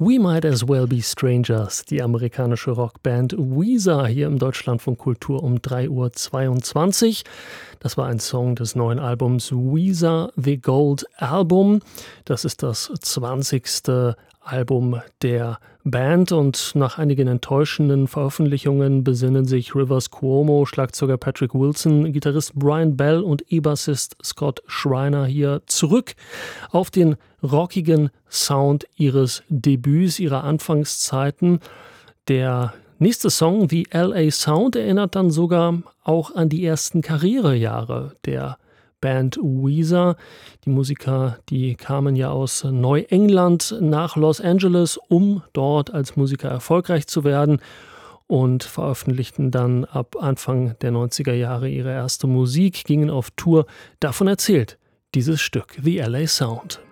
We Might As Well Be Strangers, die amerikanische Rockband Weezer hier im Deutschlandfunk Kultur um 3:22 Uhr. Das war ein Song des neuen Albums Weezer The Gold Album. Das ist das 20. Album der Band und nach einigen enttäuschenden Veröffentlichungen besinnen sich Rivers Cuomo, Schlagzeuger Patrick Wilson, Gitarrist Brian Bell und E-Bassist Scott Schreiner hier zurück auf den rockigen Sound ihres Debüts, ihrer Anfangszeiten. Der nächste Song, The LA Sound, erinnert dann sogar auch an die ersten Karrierejahre der Band Weezer. Die Musiker, die kamen ja aus Neuengland nach Los Angeles, um dort als Musiker erfolgreich zu werden und veröffentlichten dann ab Anfang der 90er Jahre ihre erste Musik, gingen auf Tour. Davon erzählt dieses Stück, The LA Sound.